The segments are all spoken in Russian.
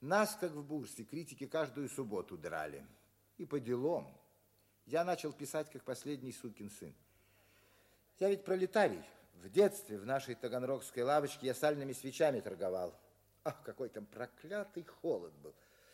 Нас, как в бурсе, критики каждую субботу драли. И по делам. Я начал писать, как последний сукин сын. Я ведь пролетарий. В детстве в нашей таганрогской лавочке я сальными свечами торговал. Ах, какой там проклятый холод был.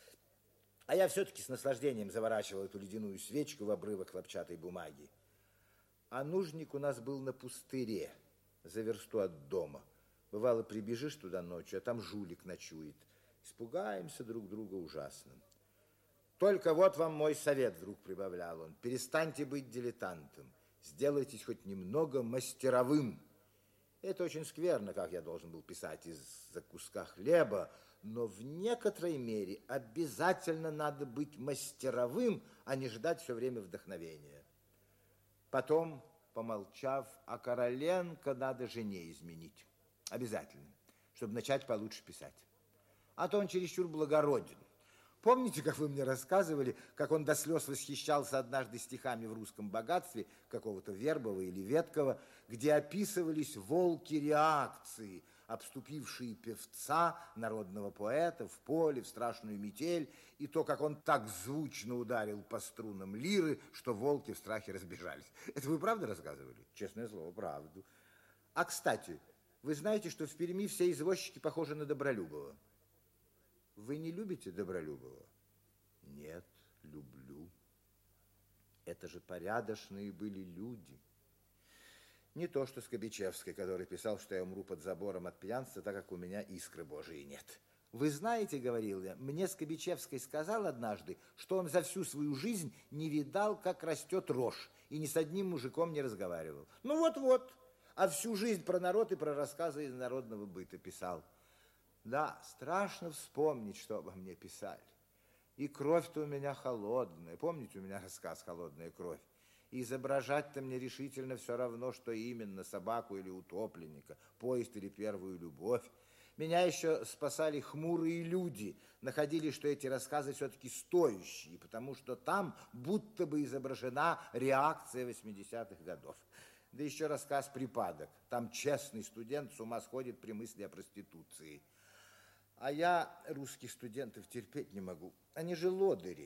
А я все-таки с наслаждением заворачивал эту ледяную свечку в обрывок хлопчатой бумаги. А нужник у нас был на пустыре, за версту от дома. Бывало, прибежишь туда ночью, а там жулик ночует. Испугаемся друг друга ужасно. Только вот вам мой совет, вдруг прибавлял он. Перестаньте быть дилетантом. Сделайтесь хоть немного мастеровым. Это очень скверно, как я должен был писать из-за куска хлеба, но в некоторой мере обязательно надо быть мастеровым, а не ждать все время вдохновения. Потом, помолчав, а Короленко надо жене изменить. Обязательно, чтобы начать получше писать. А то он чересчур благороден. Помните, как вы мне рассказывали, как он до слез восхищался однажды стихами в «Русском богатстве» какого-то Вербова или Веткова, где описывались волки реакции, обступившие певца, народного поэта, в поле, в страшную метель, и то, как он так звучно ударил по струнам лиры, что волки в страхе разбежались. Это вы правда рассказывали? Честное слово, правду. А, кстати, вы знаете, что в Перми все извозчики похожи на Добролюбова? Вы не любите Добролюбова? Нет, люблю. Это же порядочные были люди. Не то, что Скобичевский, который писал, что я умру под забором от пьянства, так как у меня искры Божией нет. Вы знаете, говорил я, мне Скобичевский сказал однажды, что он за всю свою жизнь не видал, как растет рожь, и ни с одним мужиком не разговаривал. Ну вот-вот, а всю жизнь про народ и про рассказы из народного быта писал. Да, страшно вспомнить, что обо мне писали. И кровь-то у меня холодная. Помните, у меня рассказ «Холодная кровь»? И изображать-то мне решительно все равно, что именно, собаку или утопленника, поезд или первую любовь. Меня еще спасали хмурые люди, находили, что эти рассказы все-таки стоящие, потому что там будто бы изображена реакция 80-х годов. Да еще рассказ «Припадок». Там честный студент с ума сходит при мысли о проституции. А я русских студентов терпеть не могу. Они же лодыри.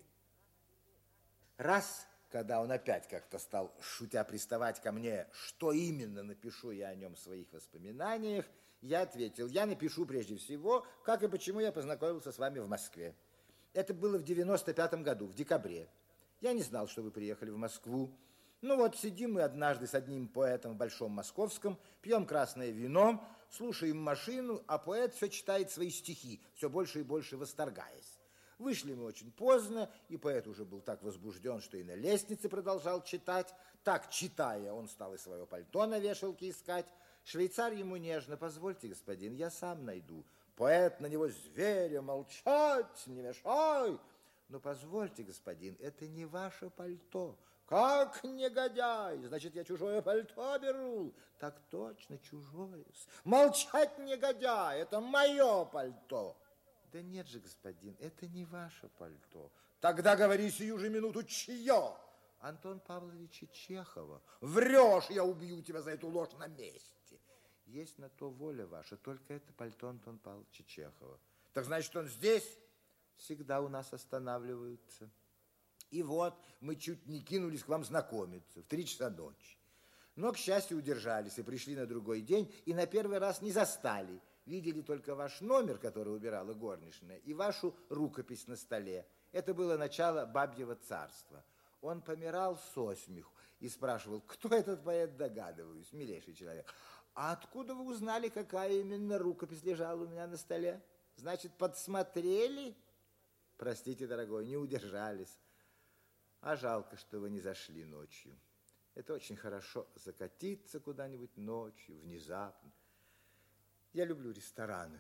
Раз, когда он опять как-то стал, шутя, приставать ко мне, что именно напишу я о нем в своих воспоминаниях, я ответил, я напишу прежде всего, как и почему я познакомился с вами в Москве. Это было в 95-м году, в декабре. Я не знал, что вы приехали в Москву. Ну вот, сидим мы однажды с одним поэтом в Большом Московском, пьем красное вино, слушаем машину, а поэт все читает свои стихи, все больше и больше восторгаясь. Вышли мы очень поздно, и поэт уже был так возбужден, что и на лестнице продолжал читать. Так, читая, он стал и свое пальто на вешалке искать. Швейцар ему нежно: позвольте, господин, я сам найду. Поэт на него зверя: молчать, не мешай. Но позвольте, господин, это не ваше пальто. Как негодяй! Значит, я чужое пальто беру. Так точно, чужое. Молчать, негодяй, это мое пальто. Да нет же, господин, это не ваше пальто. Тогда говори сию же минуту, чье? Антон Павловича Чехова. Врешь, я убью тебя за эту ложь на месте. Есть на то воля ваша, только это пальто Антона Павловича Чехова. Так значит, он здесь? Всегда у нас останавливаются. И вот мы чуть не кинулись к вам знакомиться в 3 часа ночи. Но, к счастью, удержались и пришли на другой день, и на первый раз не застали. Видели только ваш номер, который убирала горничная, и вашу рукопись на столе. Это было начало бабьего царства. Он помирал со смеху и спрашивал, кто этот поэт, догадываюсь, милейший человек. А откуда вы узнали, какая именно рукопись лежала у меня на столе? Значит, подсмотрели? Простите, дорогой, не удержались. А жалко, что вы не зашли ночью. Это очень хорошо, закатиться куда-нибудь ночью, внезапно. Я люблю рестораны.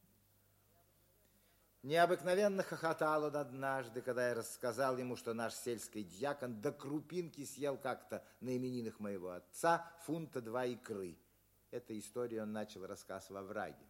Необыкновенно хохотал он однажды, когда я рассказал ему, что наш сельский дьякон до крупинки съел как-то на именинах моего отца 2 фунта икры. Этой историей он начал рассказ во враге.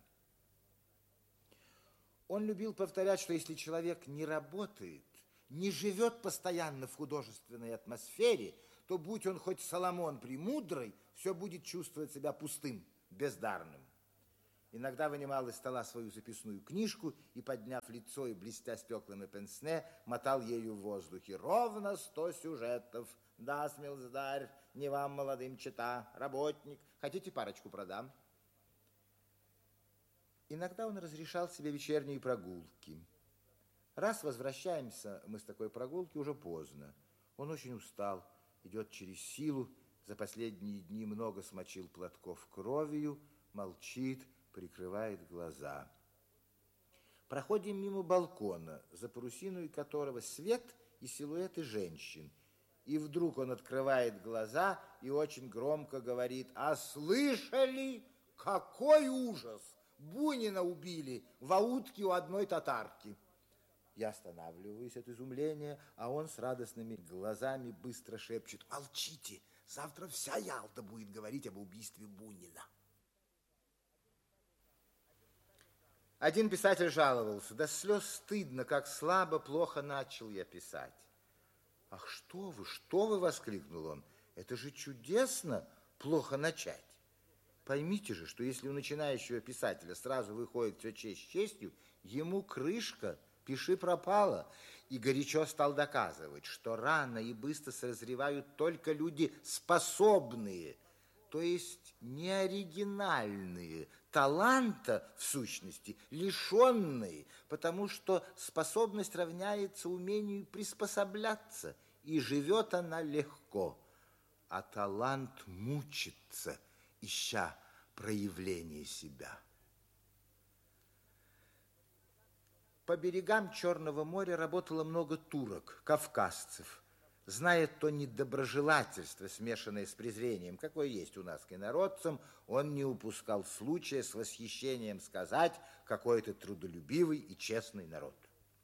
Он любил повторять, что если человек не работает, не живет постоянно в художественной атмосфере, то, будь он хоть Соломон Премудрый, все будет чувствовать себя пустым, бездарным. Иногда вынимал из стола свою записную книжку и, подняв лицо и блестя стеклами пенсне, мотал ею в воздухе. Ровно 100 сюжетов. Да, смилздарь, не вам, молодым, чета, работник. Хотите, парочку продам? Иногда он разрешал себе вечерние прогулки. Раз возвращаемся мы с такой прогулки уже поздно. Он очень устал, идет через силу, за последние дни много смочил платков кровью, молчит, прикрывает глаза. Проходим мимо балкона, за парусиной которого свет и силуэты женщин. И вдруг он открывает глаза и очень громко говорит: «А слышали? Какой ужас! Бунина убили в аутке у одной татарки». Я останавливаюсь от изумления, а он с радостными глазами быстро шепчет: «Молчите, завтра вся Ялта будет говорить об убийстве Бунина». Один писатель жаловался: до слез стыдно, как слабо, плохо начал я писать. «Ах, что вы!» — воскликнул он. «Это же чудесно, плохо начать. Поймите же, что если у начинающего писателя сразу выходит все честь честью, ему крышка, пиши пропало». И горячо стал доказывать, что рано и быстро созревают только люди способные, то есть неоригинальные, таланта, в сущности, лишенные, потому что способность равняется умению приспосабляться, и живет она легко, а талант мучится, ища проявление себя. По берегам Черного моря работало много турок, кавказцев. Зная то недоброжелательство, смешанное с презрением, какое есть у нас к инородцам, он не упускал случая с восхищением сказать, какой это трудолюбивый и честный народ.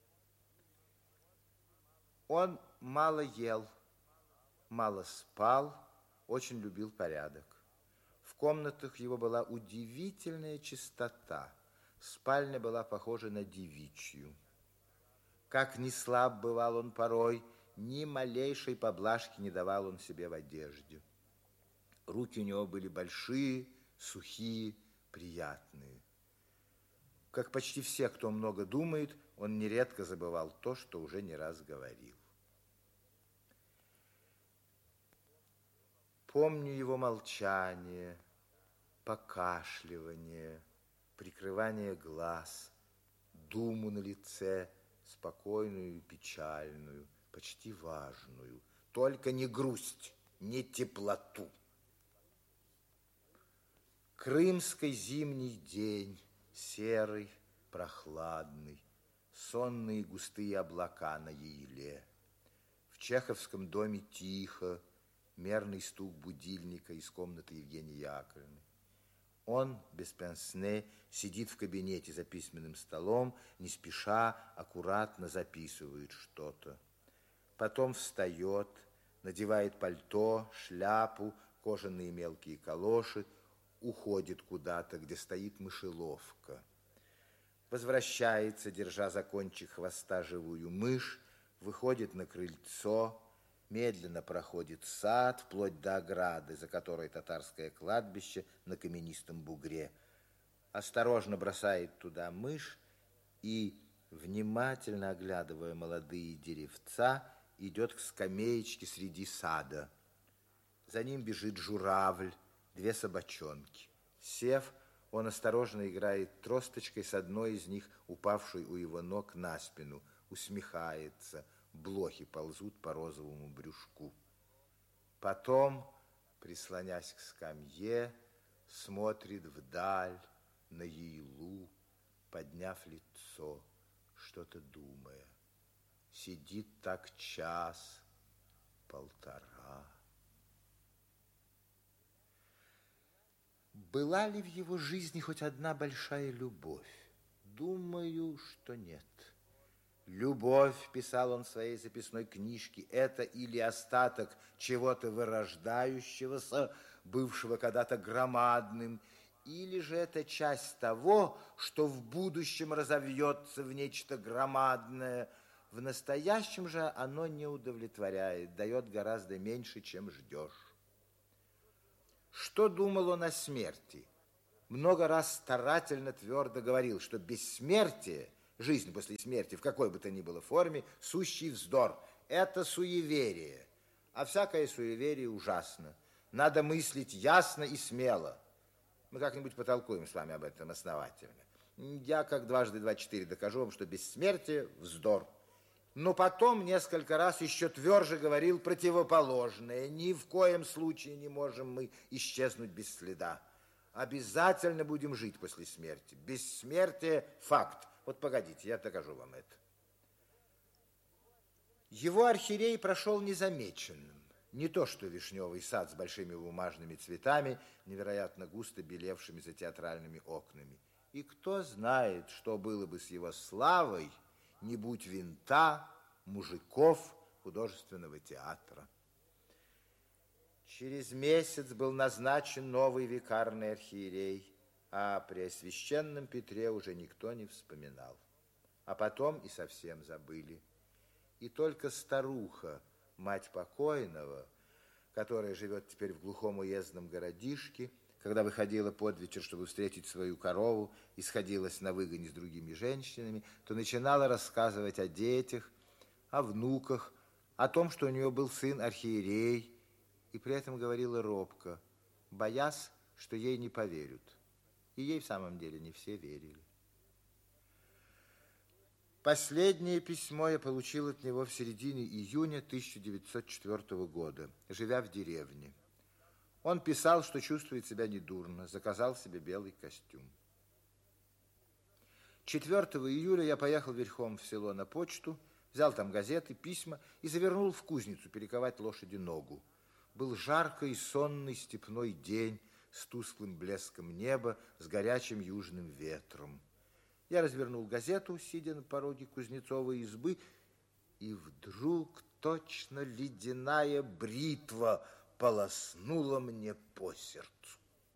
Он мало ел, мало спал, очень любил порядок. В комнатах его была удивительная чистота. Спальня была похожа на девичью. Как ни слаб бывал он порой, ни малейшей поблажки не давал он себе в одежде. Руки у него были большие, сухие, приятные. Как почти все, кто много думает, он нередко забывал то, что уже не раз говорил. Помню его молчание, покашливание, прикрывание глаз, думу на лице, спокойную и печальную, почти важную, только не грусть, не теплоту. Крымский зимний день, серый, прохладный, сонные густые облака на еле. В чеховском доме тихо, мерный стук будильника из комнаты Евгении Яковлевны. Он без пенсне сидит в кабинете за письменным столом, не спеша, аккуратно записывает что-то. Потом встает, надевает пальто, шляпу, кожаные мелкие калоши, уходит куда-то, где стоит мышеловка. Возвращается, держа за кончик хвоста живую мышь, выходит на крыльцо, медленно проходит сад, вплоть до ограды, за которой татарское кладбище на каменистом бугре. Осторожно бросает туда мышь и, внимательно оглядывая молодые деревца, идет к скамеечке среди сада. За ним бежит журавль, 2 собачонки. Сев, он осторожно играет тросточкой с одной из них, упавшей у его ног на спину, усмехается. Блохи ползут по розовому брюшку. Потом, прислонясь к скамье, смотрит вдаль, на Яйлу, подняв лицо, что-то думая. Сидит так час, полтора. Была ли в его жизни хоть одна большая любовь? Думаю, что нет. Любовь, писал он в своей записной книжке, это или остаток чего-то вырождающегося, бывшего когда-то громадным, или же это часть того, что в будущем разовьется в нечто громадное. В настоящем же оно не удовлетворяет, дает гораздо меньше, чем ждешь. Что думал он о смерти? много раз старательно твердо говорил, что бессмертие, жизнь после смерти в какой бы то ни было форме, сущий вздор. Это суеверие. А всякое суеверие ужасно. Надо мыслить ясно и смело. Мы как-нибудь потолкуем с вами об этом основательно. Я, как дважды два четыре, докажу вам, что бессмертие – вздор. Но потом несколько раз еще тверже говорил противоположное. Ни в коем случае не можем мы исчезнуть без следа. Обязательно будем жить после смерти. Бессмертие – факт. Вот погодите, я докажу вам это. Его архиерей прошел незамеченным. Не то что вишневый сад с большими бумажными цветами, невероятно густо белевшими за театральными окнами. И кто знает, что было бы с его славой, не будь винта, мужиков, художественного театра. Через месяц был назначен новый викарный архиерей, а о Преосвященном Петре уже никто не вспоминал. А потом и совсем забыли. И только старуха, мать покойного, которая живет теперь в глухом уездном городишке, когда выходила под вечер, чтобы встретить свою корову, и сходилась на выгоне с другими женщинами, то начинала рассказывать о детях, о внуках, о том, что у нее был сын архиерей, и при этом говорила робко, боясь, что ей не поверят. И ей в самом деле не все верили. Последнее письмо я получил от него в середине июня 1904 года, живя в деревне. Он писал, что чувствует себя недурно, заказал себе белый костюм. 4 июля я поехал верхом в село на почту, взял там газеты, письма и завернул в кузницу перековать лошади ногу. Был жаркий, сонный степной день с тусклым блеском неба, с горячим южным ветром. Я развернул газету, сидя на пороге Кузнецовой избы, и вдруг точно ледяная бритва полоснула мне по сердцу.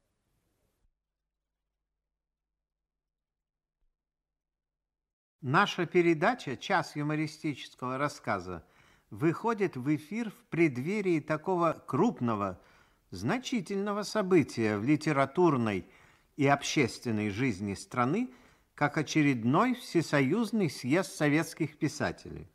Наша передача «Час юмористического рассказа» выходит в эфир в преддверии такого крупного, значительного события в литературной и общественной жизни страны, как очередной Всесоюзный съезд советских писателей.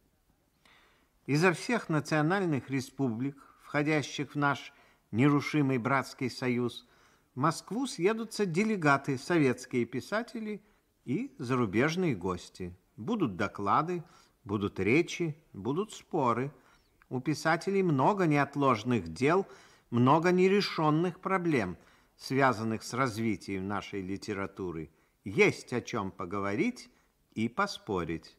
Изо всех национальных республик, входящих в наш нерушимый братский союз, в Москву съедутся делегаты, советские писатели и зарубежные гости. Будут доклады, будут речи, будут споры. У писателей много неотложных дел, много нерешенных проблем, связанных с развитием нашей литературы. Есть о чем поговорить и поспорить.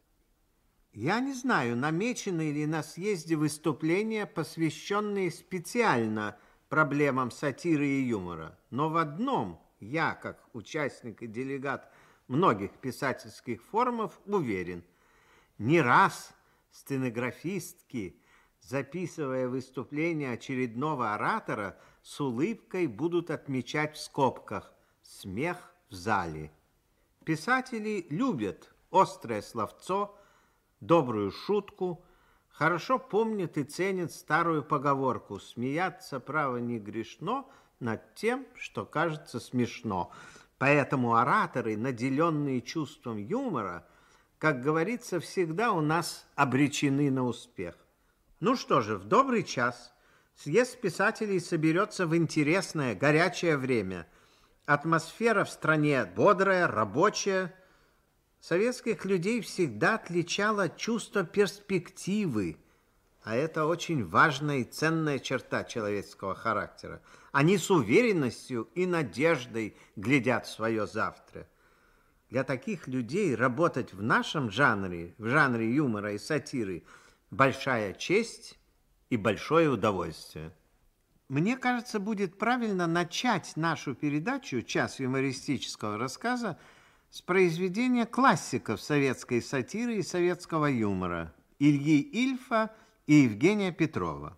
Я не знаю, намечены ли на съезде выступления, посвященные специально проблемам сатиры и юмора. Но в одном я, как участник и делегат многих писательских форумов, уверен. Не раз стенографистки, записывая выступление очередного оратора, с улыбкой будут отмечать в скобках «смех в зале». Писатели любят острое словцо, добрую шутку, хорошо помнят и ценят старую поговорку «смеяться, право, не грешно над тем, что кажется смешно». Поэтому ораторы, наделенные чувством юмора, как говорится, всегда у нас обречены на успех. Ну что же, в добрый час съезд писателей соберется в интересное, горячее время. Атмосфера в стране бодрая, рабочая. Советских людей всегда отличало чувство перспективы, а это очень важная и ценная черта человеческого характера. Они с уверенностью и надеждой глядят в свое завтра. Для таких людей работать в нашем жанре, в жанре юмора и сатиры, большая честь и большое удовольствие. Мне кажется, будет правильно начать нашу передачу «Час юмористического рассказа» с произведения классиков советской сатиры и советского юмора Ильи Ильфа и Евгения Петрова.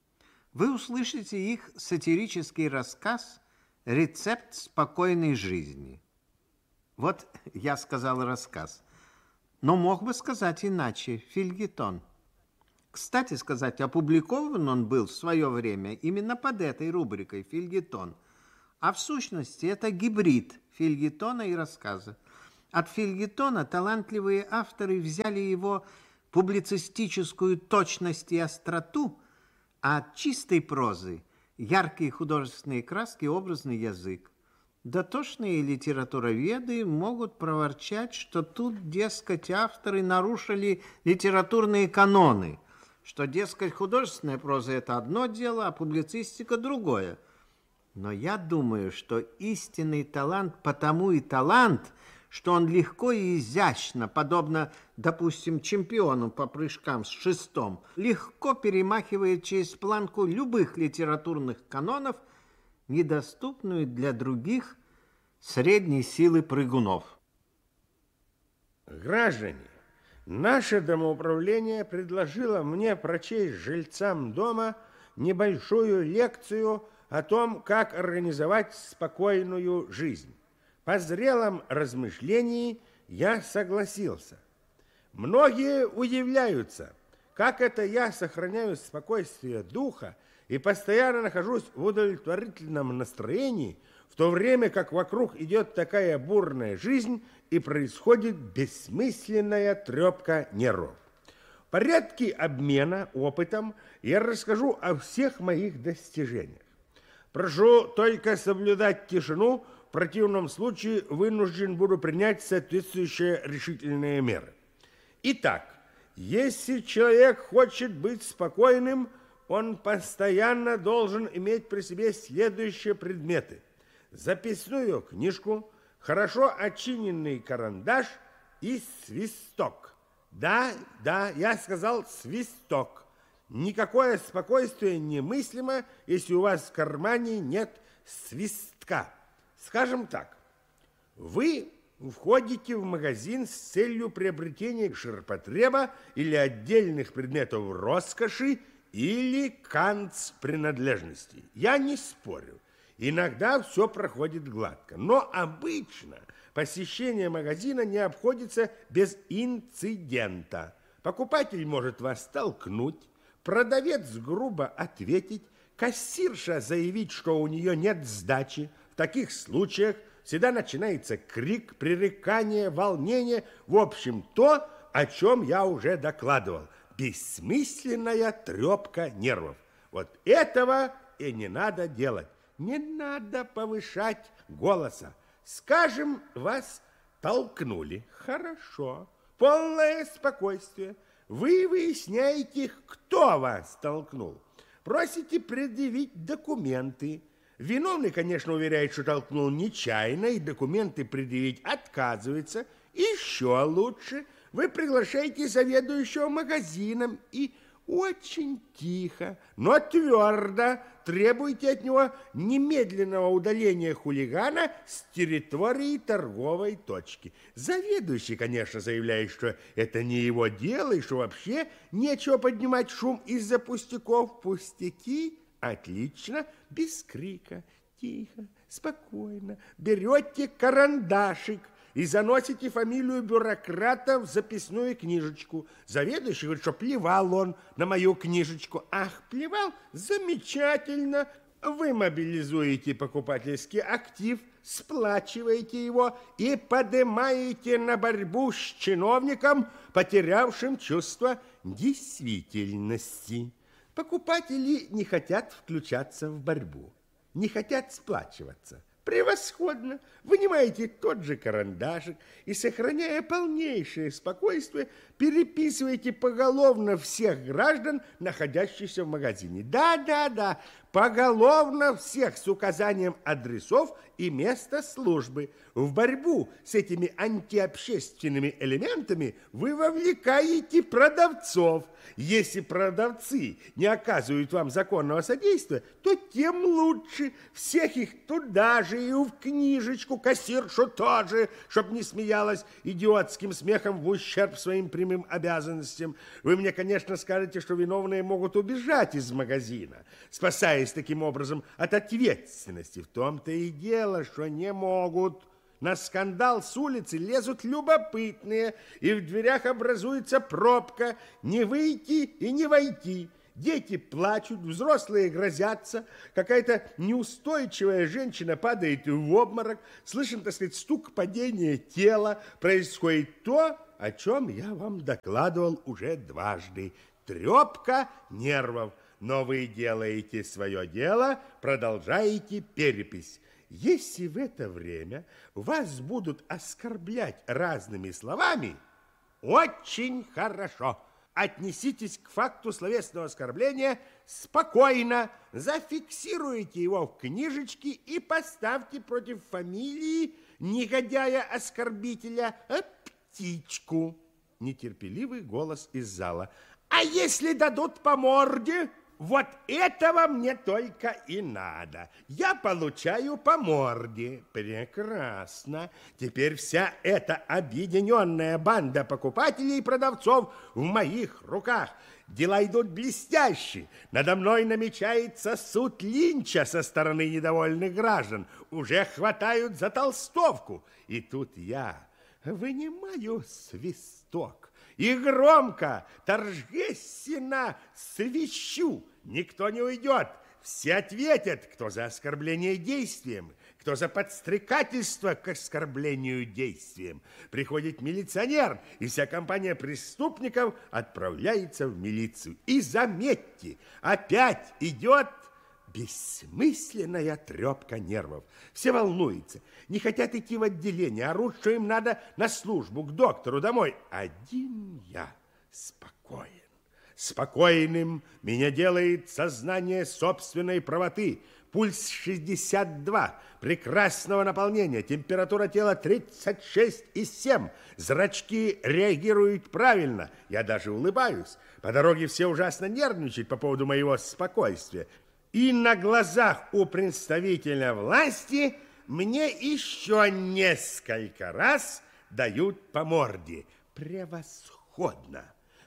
Вы услышите их сатирический рассказ «Рецепт спокойной жизни». Вот я сказал рассказ, но мог бы сказать иначе, фельетон. Кстати сказать, опубликован он был в свое время именно под этой рубрикой «Фельетон». А в сущности это гибрид фельетона и рассказа. От фельетона талантливые авторы взяли его публицистическую точность и остроту, а от чистой прозы яркие художественные краски, образный язык. Дотошные литературоведы могут проворчать, что тут, дескать, авторы нарушили литературные каноны, что, дескать, художественная проза – это одно дело, а публицистика – другое. Но я думаю, что истинный талант потому и талант, что он легко и изящно, подобно, допустим, чемпиону по прыжкам с шестом, легко перемахивает через планку любых литературных канонов, недоступную для других средней силы прыгунов. Граждане, наше домоуправление предложило мне прочесть жильцам дома небольшую лекцию о том, как организовать спокойную жизнь. По зрелом размышлении я согласился. Многие удивляются, как это я сохраняю спокойствие духа и постоянно нахожусь в удовлетворительном настроении, в то время как вокруг идет такая бурная жизнь и происходит бессмысленная трепка нервов. В порядке обмена опытом я расскажу о всех моих достижениях. Прошу только соблюдать тишину, в противном случае вынужден буду принять соответствующие решительные меры. Итак, если человек хочет быть спокойным, он постоянно должен иметь при себе следующие предметы: записную книжку, хорошо отчиненный карандаш и свисток. Да, я сказал свисток. Никакое спокойствие немыслимо, если у вас в кармане нет свистка. Скажем так, вы входите в магазин с целью приобретения ширпотреба или отдельных предметов роскоши или канцпринадлежностей. Я не спорю. Иногда все проходит гладко, но обычно посещение магазина не обходится без инцидента. Покупатель может вас толкнуть, продавец грубо ответить, кассирша заявить, что у нее нет сдачи. В таких случаях всегда начинается крик, пререкание, волнение. В общем, то, о чем я уже докладывал. Бессмысленная трепка нервов. Вот этого и не надо делать. Не надо повышать голоса. Скажем, вас толкнули. Хорошо. Полное спокойствие. Вы выясняете, кто вас толкнул. Просите предъявить документы. Виновный, конечно, уверяет, что толкнул нечаянно, и документы предъявить отказывается. Еще лучше, вы приглашаете заведующего магазином и очень тихо, но твердо требуете от него немедленного удаления хулигана с территории торговой точки. Заведующий, конечно, заявляет, что это не его дело и что вообще нечего поднимать шум из-за пустяков. Пустяки? Отлично, без крика, тихо, спокойно. Берете карандашик и заносите фамилию бюрократа в записную книжечку. Заведующий говорит, что плевал он на мою книжечку. Ах, плевал? Замечательно. Вы мобилизуете покупательский актив, сплачиваете его и поднимаете на борьбу с чиновником, потерявшим чувство действительности. Покупатели не хотят включаться в борьбу, не хотят сплачиваться. Превосходно! Вынимаете тот же карандашик и, сохраняя полнейшее спокойствие, переписываете поголовно всех граждан, находящихся в магазине. Да, поголовно всех с указанием адресов и места службы. В борьбу с этими антиобщественными элементами вы вовлекаете продавцов. Если продавцы не оказывают вам законного содействия, то тем лучше. Всех их туда же и в книжечку, кассиршу тоже, чтоб не смеялась идиотским смехом в ущерб своим прямым обязанностям. Вы мне, конечно, скажете, что виновные могут убежать из магазина, спасаясь таким образом от ответственности. В том-то и дело, что не могут. На скандал с улицы лезут любопытные, и в дверях образуется пробка. Не выйти и не войти. Дети плачут, взрослые грозятся, какая-то неустойчивая женщина падает в обморок, слышен, так сказать, стук падения тела, происходит то, о чем я вам докладывал уже дважды. Трепка нервов. Но вы делаете свое дело, продолжаете перепись. Если в это время вас будут оскорблять разными словами, очень хорошо. Отнеситесь к факту словесного оскорбления спокойно, зафиксируйте его в книжечке и поставьте против фамилии негодяя-оскорбителя птичку. Нетерпеливый голос из зала. А если дадут по морде? Вот этого мне только и надо. Я получаю по морде. Прекрасно. Теперь вся эта объединенная банда покупателей и продавцов в моих руках. Дела идут блестяще. Надо мной намечается суд Линча со стороны недовольных граждан. Уже хватают за толстовку. И тут я вынимаю свисток и громко, торжественно свищу. Никто не уйдет. Все ответят, кто за оскорбление действием, кто за подстрекательство к оскорблению действием. Приходит милиционер, и вся компания преступников отправляется в милицию. И заметьте, опять идет бессмысленная трепка нервов. Все волнуются, не хотят идти в отделение, орут, что им надо на службу, к доктору, домой. Один я спокоен. Спокойным меня делает сознание собственной правоты. Пульс 62, прекрасного наполнения, температура тела 36,7. Зрачки реагируют правильно. Я даже улыбаюсь. По дороге все ужасно нервничают по поводу моего спокойствия. И на глазах у представителя власти мне еще несколько раз дают по морде. Превосходно.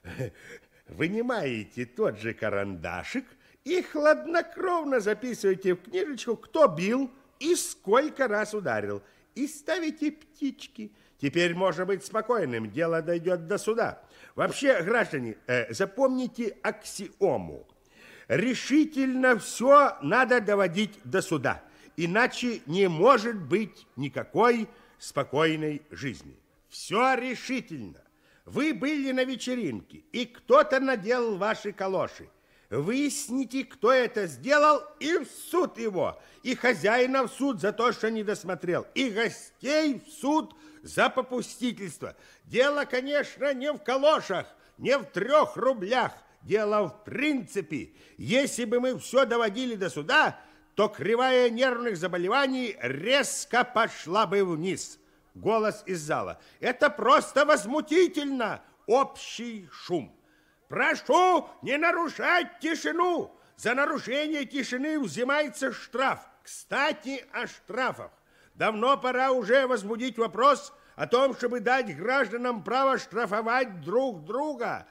Вынимаете тот же карандашик и хладнокровно записываете в книжечку, кто бил и сколько раз ударил. И ставите птички. Теперь можно быть спокойным, дело дойдет до суда. Вообще, граждане, запомните аксиому. Решительно все надо доводить до суда, иначе не может быть никакой спокойной жизни. Все решительно. Вы были на вечеринке, и кто-то наделал ваши калоши. Выясните, кто это сделал, и в суд его, и хозяина в суд за то, что не досмотрел, и гостей в суд за попустительство. Дело, конечно, не в калошах, не в 3 рублях. Дело в принципе. Если бы мы все доводили до суда, то кривая нервных заболеваний резко пошла бы вниз. Голос из зала. Это просто возмутительно. Общий шум. Прошу не нарушать тишину. За нарушение тишины взимается штраф. Кстати, о штрафах. Давно пора уже возбудить вопрос о том, чтобы дать гражданам право штрафовать друг друга.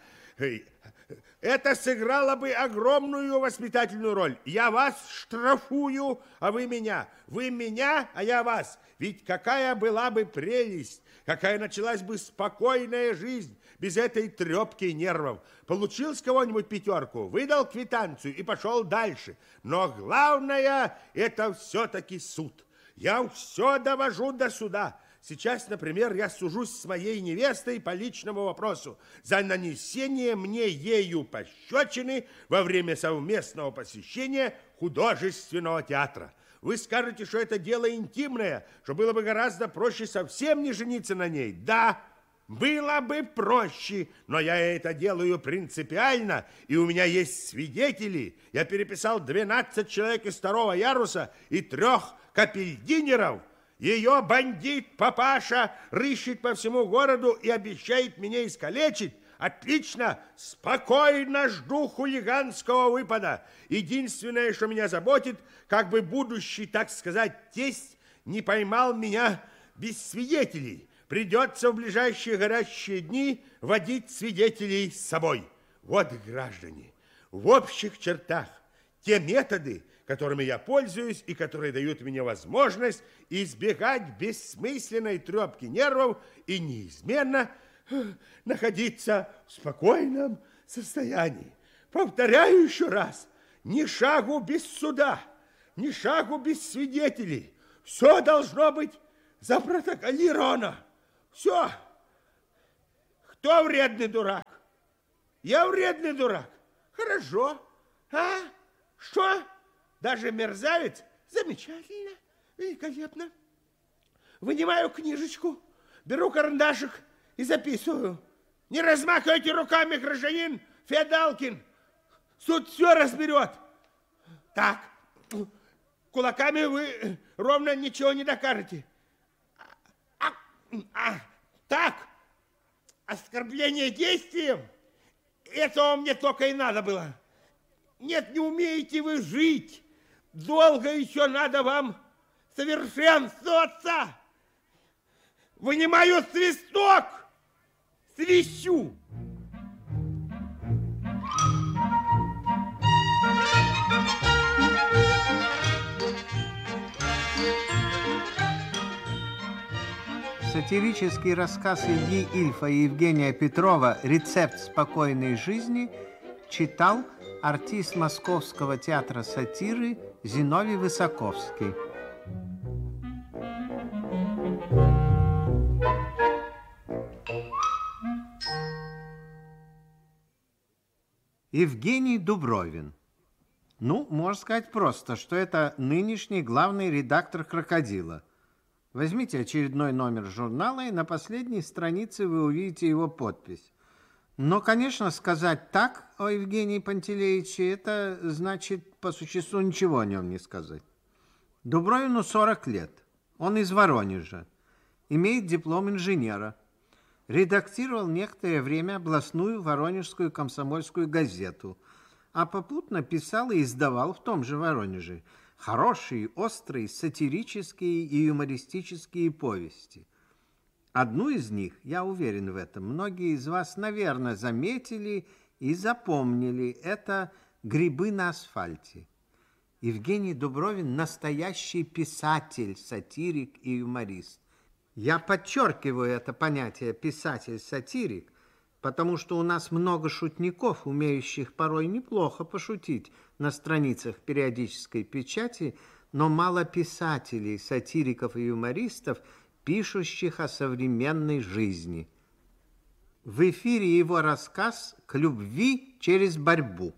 Это сыграло бы огромную воспитательную роль. Я вас штрафую, а вы меня. Вы меня, а я вас. Ведь какая была бы прелесть, какая началась бы спокойная жизнь без этой трепки нервов. Получил с кого-нибудь 5, выдал квитанцию и пошел дальше. Но главное, это все-таки суд. Я все довожу до суда. Сейчас, например, я сужусь с моей невестой по личному вопросу за нанесение мне ею пощечины во время совместного посещения художественного театра. Вы скажете, что это дело интимное, что было бы гораздо проще совсем не жениться на ней. Да, было бы проще, но я это делаю принципиально, и у меня есть свидетели. Я переписал 12 человек из 2-го яруса и 3 капельдинеров. Ее бандит-папаша рыщет по всему городу и обещает меня искалечить. Отлично, спокойно жду хулиганского выпада. Единственное, что меня заботит, как бы будущий, так сказать, тесть не поймал меня без свидетелей. Придется в ближайшие горячие дни водить свидетелей с собой. Вот, граждане, в общих чертах те методы, которыми я пользуюсь и которые дают мне возможность избегать бессмысленной трепки нервов и неизменно находиться в спокойном состоянии. повторяю еще раз, ни шагу без суда, ни шагу без свидетелей. Все должно быть запротоколировано. Все. Кто вредный дурак? Я вредный дурак. Хорошо. А? Что? Даже мерзавец? Замечательно. Великолепно. Вынимаю книжечку, беру карандашик и записываю. Не размахивайте руками, гражданин Феодалкин. Суд все разберет. Так, кулаками вы ровно ничего не докажете. Так, оскорбление действием, этого мне только и надо было. Нет, не умеете вы жить. Долго еще надо вам совершенствоваться. Вынимаю свисток, свищу. Сатирический рассказ Ильи Ильфа и Евгения Петрова «Рецепт спокойной жизни» читал артист Московского театра сатиры Зиновий Высоковский. Евгений Дубровин. Ну, можно сказать просто, что это нынешний главный редактор «Крокодила». Возьмите очередной номер журнала, и на последней странице вы увидите его подпись. Но, конечно, сказать так о Евгении Пантелеиче, это значит по существу ничего о нем не сказать. Дубровину 40 лет. Он из Воронежа. Имеет диплом инженера. Редактировал некоторое время областную Воронежскую комсомольскую газету, а попутно писал и издавал в том же Воронеже хорошие, острые, сатирические и юмористические повести. Одну из них, я уверен в этом, многие из вас, наверное, заметили и запомнили. Это «Грибы на асфальте». Евгений Дубровин – настоящий писатель, сатирик и юморист. Я подчеркиваю это понятие «писатель-сатирик», потому что у нас много шутников, умеющих порой неплохо пошутить на страницах периодической печати, но мало писателей, сатириков и юмористов, пишущих о современной жизни. В эфире его рассказ «К любви через борьбу».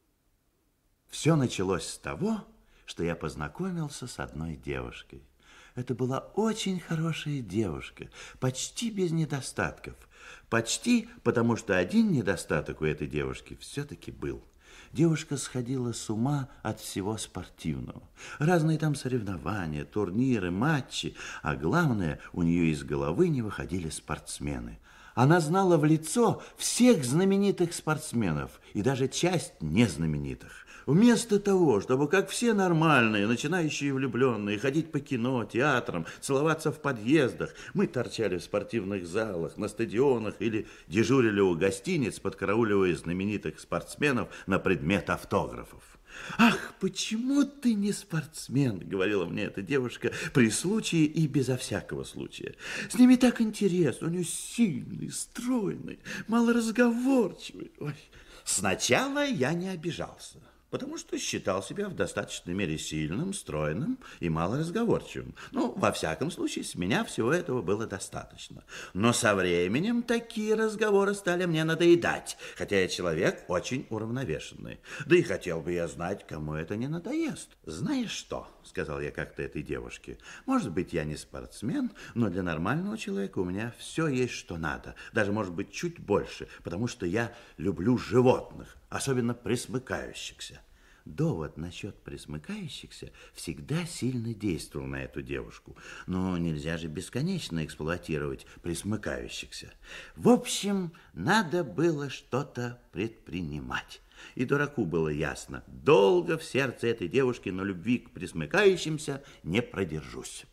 Все началось с того, что я познакомился с одной девушкой. Это была очень хорошая девушка, почти без недостатков. Почти, потому что один недостаток у этой девушки все-таки был. Девушка сходила с ума от всего спортивного. Разные там соревнования, турниры, матчи. А главное, у нее из головы не выходили спортсмены. Она знала в лицо всех знаменитых спортсменов и даже часть незнаменитых. Вместо того, чтобы, как все нормальные, начинающие влюбленные, ходить по кино, театрам, целоваться в подъездах, мы торчали в спортивных залах, на стадионах или дежурили у гостиниц, подкарауливая знаменитых спортсменов на предмет автографов. «Ах, почему ты не спортсмен?» — говорила мне эта девушка при случае и безо всякого случая. «С ними так интересно, они сильные, стройные, малоразговорчивые». Ой. Сначала я не обижался, потому что считал себя в достаточной мере сильным, стройным и малоразговорчивым. Ну, во всяком случае, с меня всего этого было достаточно. Но со временем такие разговоры стали мне надоедать, хотя я человек очень уравновешенный. Да и хотел бы я знать, кому это не надоест. «Знаешь что?» — сказал я как-то этой девушке. «Может быть, я не спортсмен, но для нормального человека у меня все есть, что надо. Даже, может быть, чуть больше, потому что я люблю животных, особенно пресмыкающихся». Довод насчет пресмыкающихся всегда сильно действовал на эту девушку. Но нельзя же бесконечно эксплуатировать пресмыкающихся. В общем, надо было что-то предпринимать. И дураку было ясно, долго в сердце этой девушки на любви к пресмыкающимся не продержусь.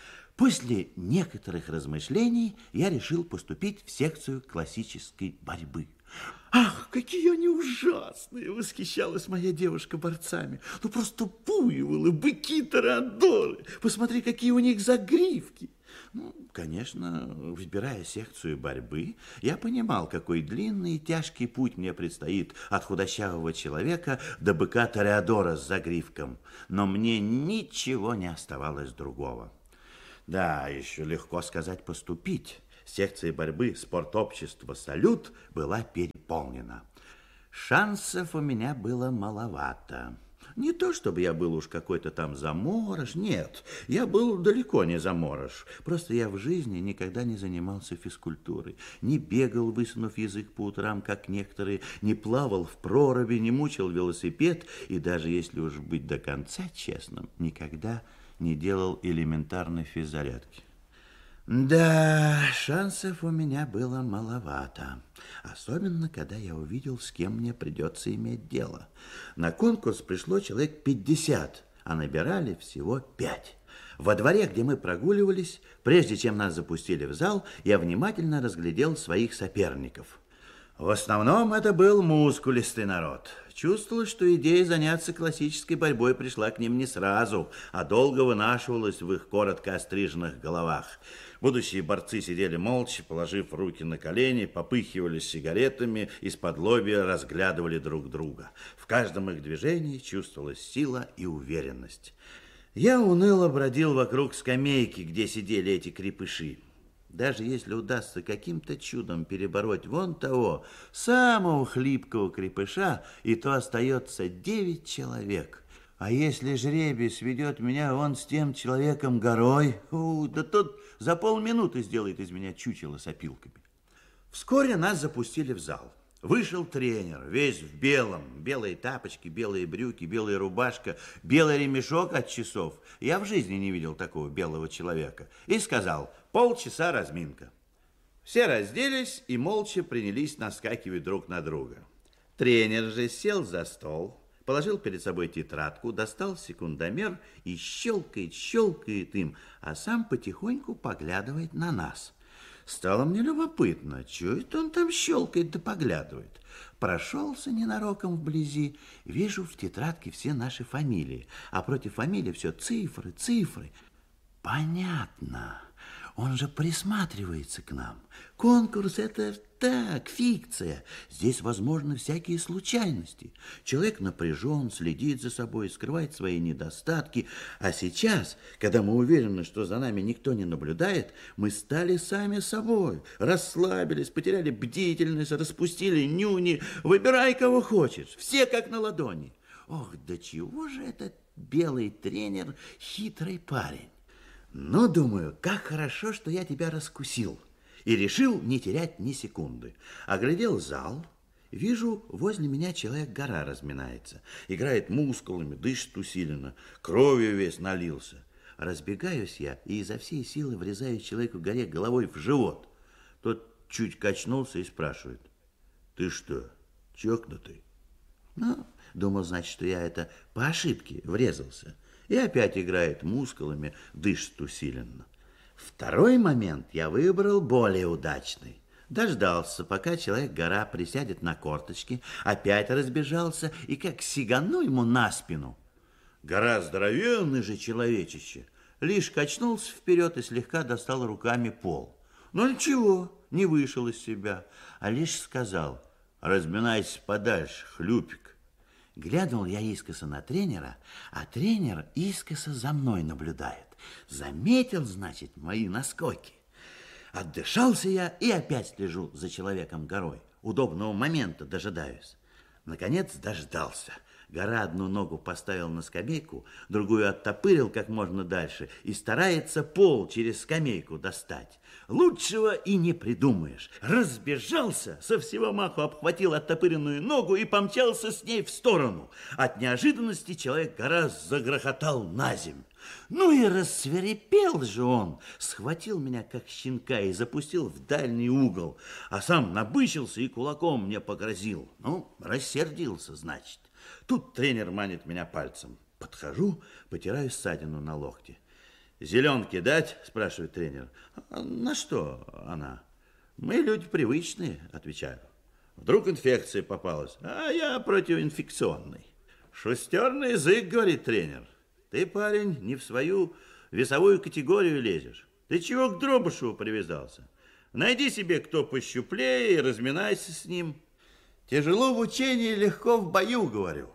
После некоторых размышлений я решил поступить в секцию классической борьбы. «Ах, какие они ужасные!» — восхищалась моя девушка борцами. «Ну, просто буйволы, быки, торадоры! Посмотри, какие у них загривки! Конечно, выбирая секцию борьбы, я понимал, какой длинный и тяжкий путь мне предстоит от худощавого человека до быка Тореадора с загривком. Но мне ничего не оставалось другого. Да, еще легко сказать поступить. Секция борьбы спортобщества «Салют» была переполнена. Шансов у меня было маловато. Не то, чтобы я был уж какой-то там заморож, нет, я был далеко не заморож. Просто я в жизни никогда не занимался физкультурой, не бегал, высунув язык по утрам, как некоторые, не плавал в проруби, не мучил велосипед и даже, если уж быть до конца честным, никогда не делал элементарной физзарядки. Да, шансов у меня было маловато. Особенно, когда я увидел, с кем мне придется иметь дело. На конкурс пришло человек 50, а набирали всего 5. Во дворе, где мы прогуливались, прежде чем нас запустили в зал, я внимательно разглядел своих соперников. В основном это был мускулистый народ. Чувствовалось, что идея заняться классической борьбой пришла к ним не сразу, а долго вынашивалась в их коротко остриженных головах. Будущие борцы сидели молча, положив руки на колени, попыхивали сигаретами, из-под-лобья разглядывали друг друга. В каждом их движении чувствовалась сила и уверенность. Я уныло бродил вокруг скамейки, где сидели эти крепыши. Даже если удастся каким-то чудом перебороть вон того, самого хлипкого крепыша, и то остается 9 человек. А если жребий сведет меня вон с тем человеком горой, да тот за полминуты сделает из меня чучело с опилками. Вскоре нас запустили в зал. Вышел тренер, весь в белом. Белые тапочки, белые брюки, белая рубашка, белый ремешок от часов. Я в жизни не видел такого белого человека. И сказал: полчаса разминка. Все разделись и молча принялись наскакивать друг на друга. Тренер же сел за стол, положил перед собой тетрадку, достал секундомер и щелкает им, а сам потихоньку поглядывает на нас. Стало мне любопытно, что это он там щелкает да поглядывает. Прошелся ненароком вблизи, вижу в тетрадке все наши фамилии, а против фамилии все цифры. Понятно, он же присматривается к нам. Конкурс — это так, фикция. Здесь возможны всякие случайности. Человек напряжен, следит за собой, скрывает свои недостатки. А сейчас, когда мы уверены, что за нами никто не наблюдает, мы стали сами собой, расслабились, потеряли бдительность, распустили нюни. Выбирай, кого хочешь, все как на ладони. Ох, да чего же этот белый тренер хитрый парень. Ну, думаю, как хорошо, что я тебя раскусил. И решил не терять ни секунды. Оглядел зал, вижу, возле меня человек-гора разминается. Играет мускулами, дышит усиленно, кровью весь налился. Разбегаюсь я и изо всей силы врезаю человеку-горе головой в живот. Тот чуть качнулся и спрашивает: ты что, чокнутый? Ну, думал, значит, что я это по ошибке врезался. И опять играет мускулами, дышит усиленно. Второй момент я выбрал более удачный. Дождался, пока человек-гора присядет на корточки, опять разбежался и как сигану ему на спину. Гора здоровенный же человечище, лишь качнулся вперед и слегка достал руками пол. Но ничего, не вышел из себя, а лишь сказал: разминайся подальше, хлюпик. Глянул я искоса на тренера, а тренер искоса за мной наблюдает. Заметил, значит, мои наскоки. Отдышался я и опять слежу за человеком-горой. Удобного момента дожидаюсь. Наконец дождался. Гора одну ногу поставил на скамейку, другую оттопырил как можно дальше и старается пол через скамейку достать. Лучшего и не придумаешь. Разбежался, со всего маху обхватил оттопыренную ногу и помчался с ней в сторону. От неожиданности человек-гора загрохотал наземь. Ну и рассвирепел же он, схватил меня как щенка и запустил в дальний угол, а сам набычился и кулаком мне погрозил. Ну, рассердился, значит. Тут тренер манит меня пальцем. Подхожу, потираю ссадину на локте. «Зеленки дать?» – спрашивает тренер. «На что она?» «Мы люди привычные», – отвечаю. «Вдруг инфекция попалась, а я противоинфекционный». «Шустерный язык», – говорит тренер. «Ты, парень, не в свою весовую категорию лезешь. Ты чего к Дробышеву привязался? Найди себе кто пощуплее и разминайся с ним. Тяжело в учении, легко в бою, говорю.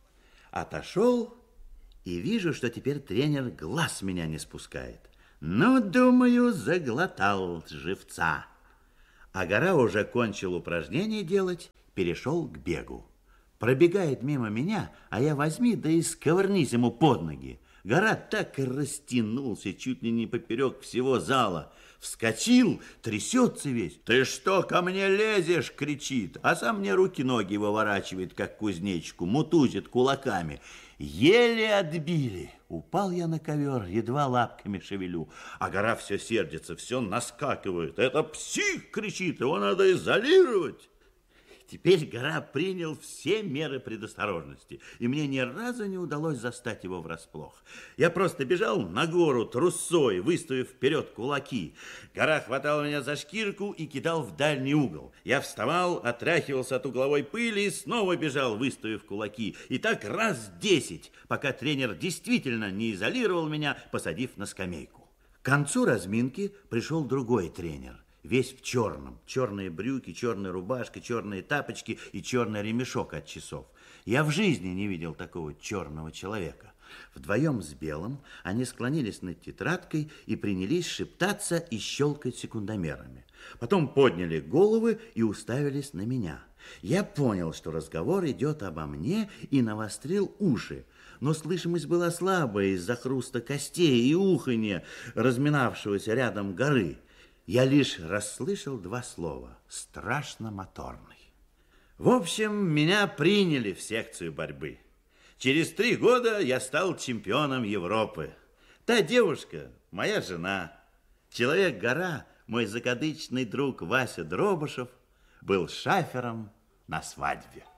Отошел и вижу, что теперь тренер глаз меня не спускает. Ну, думаю, заглотал живца. А Гора уже кончил упражнение делать, перешел к бегу. Пробегает мимо меня, а я возьми, да и сковырнись ему под ноги. Гора так и растянулся, чуть ли не поперек всего зала. Вскочил, трясется весь. «Ты что, ко мне лезешь?» — кричит. А сам мне руки-ноги выворачивает, как кузнечику, мутузит кулаками. Еле отбили. Упал я на ковер, едва лапками шевелю. А Гора все сердится, все наскакивает. «Это псих!» — кричит, его надо изолировать. Теперь Гора принял все меры предосторожности, и мне ни разу не удалось застать его врасплох. Я просто бежал на гору трусой, выставив вперед кулаки. Гора хватал меня за шкирку и кидал в дальний угол. Я вставал, отряхивался от угловой пыли и снова бежал, выставив кулаки. И так раз 10, пока тренер действительно не изолировал меня, посадив на скамейку. К концу разминки пришел другой тренер. Весь в черном. Черные брюки, черная рубашка, черные тапочки и черный ремешок от часов. Я в жизни не видел такого черного человека. Вдвоем с Белым они склонились над тетрадкой и принялись шептаться и щелкать секундомерами. Потом подняли головы и уставились на меня. Я понял, что разговор идет обо мне, и навострил уши. Но слышимость была слабая из-за хруста костей и уханья разминавшегося рядом Горы. Я лишь расслышал 2 слова: страшно моторный. В общем, меня приняли в секцию борьбы. Через 3 года я стал чемпионом Европы. Та девушка – моя жена. Человек-гора, мой закадычный друг Вася Дробышев, был шафером на свадьбе.